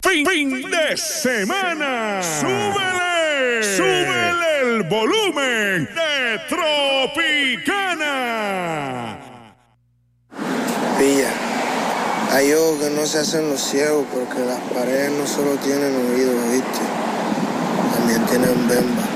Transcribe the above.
Fin de semana. Súbele el volumen de Tropicana. Pilla, hay ojos que no se hacen los ciegos porque las paredes no solo tienen oídos, ¿viste? También tienen bemba.